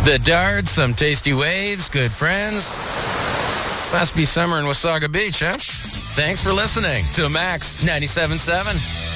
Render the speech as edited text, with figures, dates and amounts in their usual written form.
The darts, some tasty waves, good friends. Must be summer in Wasaga Beach, huh? Thanks for listening to Max 97.7.